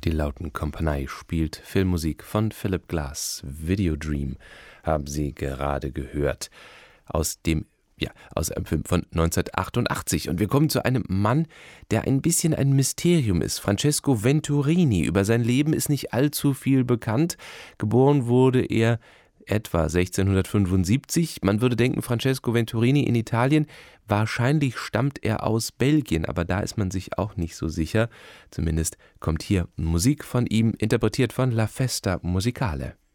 Die Lautenkompanie spielt Filmmusik von Philip Glass. Videodream haben Sie gerade gehört. Aus einem Film von 1988. Und wir kommen zu einem Mann, der ein bisschen ein Mysterium ist. Francesco Venturini. Über sein Leben ist nicht allzu viel bekannt. Geboren wurde er etwa 1675. Man würde denken, Francesco Venturini in Italien. Wahrscheinlich stammt er aus Belgien, aber da ist man sich auch nicht so sicher. Zumindest kommt hier Musik von ihm, interpretiert von La Festa Musicale.